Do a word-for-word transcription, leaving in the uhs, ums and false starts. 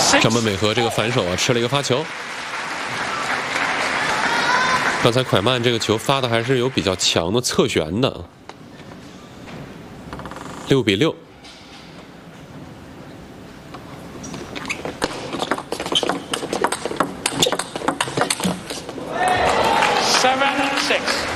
张本美和这个反手啊，吃了一个发球。刚才蒯曼这个球发的还是有比较强的侧旋的。六比六。 Seven six。